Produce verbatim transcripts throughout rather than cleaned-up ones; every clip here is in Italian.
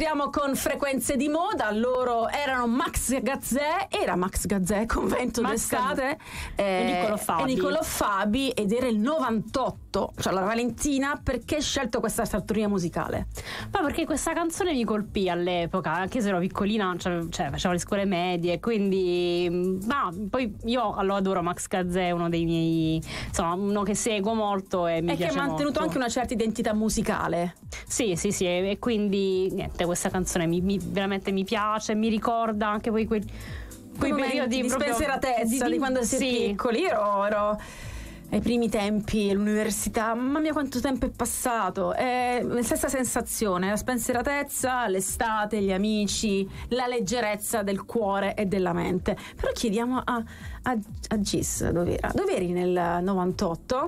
Entriamo con Frequenze di Moda. Loro erano Max Gazzè, era Max Gazzè, Convento Max d'estate, e eh, Niccolò Fabi. e Niccolò Fabi, ed era il novantotto, cioè la Valentina. Perché hai scelto questa sartoria musicale? Ma perché questa canzone mi colpì all'epoca, anche se ero piccolina, cioè, cioè facevo le scuole medie, quindi ma poi io lo adoro. Max Gazzè è uno dei miei, insomma, uno che seguo molto e mi E piace che ha mantenuto molto. anche una certa identità musicale. Sì, sì, sì, e quindi niente, questa canzone mi, mi- veramente mi piace, mi ricorda anche poi quei, quei Momenti periodi di proprio spensieratezza, di, quando si è sì. piccoli. Io ero ai primi tempi all'università, mamma mia quanto tempo è passato. È la stessa sensazione, la spensieratezza, l'estate, gli amici, la leggerezza del cuore e della mente. Però chiediamo a, a, a Gis dov'era. Dov'eri nel novantotto?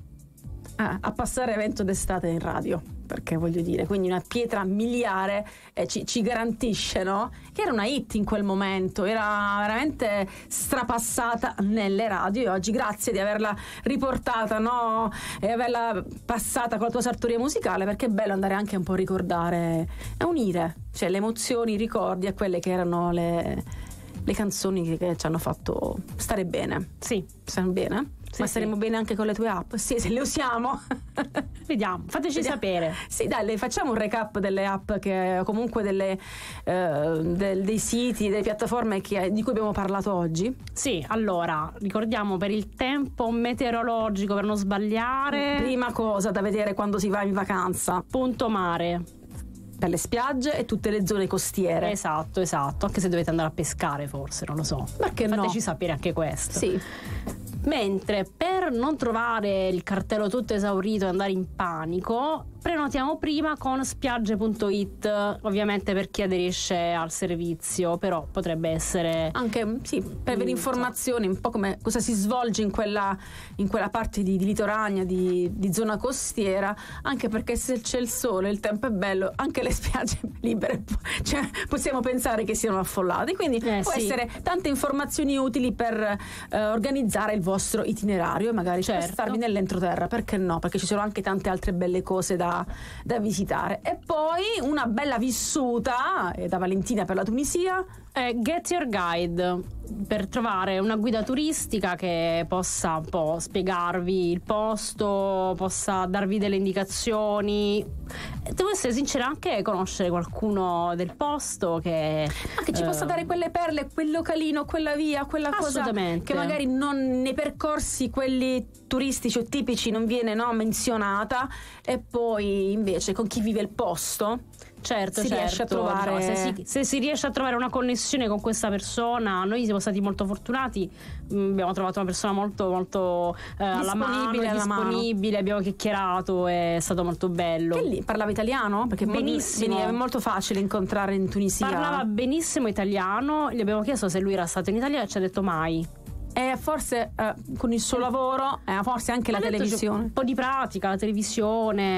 Ah, a passare evento d'estate in radio, perché voglio dire, quindi una pietra miliare, eh, ci, ci garantisce, no? Che era una hit in quel momento, era veramente strapassata nelle radio, e oggi grazie di averla riportata, no? E averla passata con la tua sartoria musicale, perché è bello andare anche un po' a ricordare, a unire, cioè le emozioni, i ricordi a quelle che erano le, le canzoni che, che ci hanno fatto stare bene. Sì, Stanno bene? Sì, Ma sì. staremo bene anche con le tue app? Sì, se le usiamo. vediamo, fateci Vediamo. sapere. Sì, dai, le facciamo un recap delle app, che comunque delle, eh, del- dei siti, delle piattaforme che- di cui abbiamo parlato oggi. Sì, allora, ricordiamo per il tempo meteorologico, per non sbagliare, Prima cosa da vedere quando si va in vacanza, punto mare. per le spiagge e tutte le zone costiere. Esatto, esatto, anche se dovete andare a pescare forse, non lo so. Perché no? Fateci sapere anche questo. Sì. Mentre per non trovare il cartello tutto esaurito e andare in panico, prenotiamo prima con spiagge punto it, ovviamente per chi aderisce al servizio, però potrebbe essere Anche sì, per avere Mm, informazioni un po' come cosa si svolge in quella, in quella parte di, di litorania, di, di zona costiera, anche perché se c'è il sole, il tempo è bello, anche le spiagge libere, cioè, possiamo pensare che siano affollate, quindi Eh, può sì. essere tante informazioni utili per eh, organizzare il vostro itinerario e magari Certo. spostarvi nell'entroterra, perché no? Perché ci sono anche tante altre belle cose da, da visitare. E poi una bella vissuta eh, da Valentina per la Tunisia. Eh, Get Your Guide, per trovare una guida turistica che possa un po' spiegarvi il posto, possa darvi delle indicazioni. Devo essere sincera, anche conoscere qualcuno del posto che Ma che ci eh, possa dare quelle perle, quel localino, quella via, quella cosa Assolutamente. che magari non nei percorsi quelli turistici o tipici non viene, no, menzionata, e poi invece con chi vive il posto certo, si certo, riesce a trovare. diciamo, se, si, se si riesce a trovare una connessione con questa persona, noi siamo stati molto fortunati. Mm, abbiamo trovato una persona molto molto eh, alla mano, Disponibile, alla mano. disponibile, abbiamo chiacchierato, è stato molto bello. Che lì parlava italiano? Perché Benissimo. è molto facile incontrare in Tunisia. Parlava benissimo italiano, gli abbiamo chiesto se lui era stato in Italia e ci ha detto mai. E forse eh, con il suo lavoro, eh, forse anche la Ha detto, televisione. Un po' di pratica, la televisione.